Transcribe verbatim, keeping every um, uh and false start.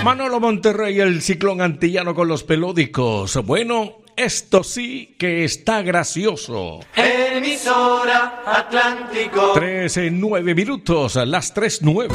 Manolo Monterrey, el ciclón antillano con los pelódicos. Bueno, esto sí que está gracioso. Emisora Atlántico. Tres en nueve minutos, las tres nueve.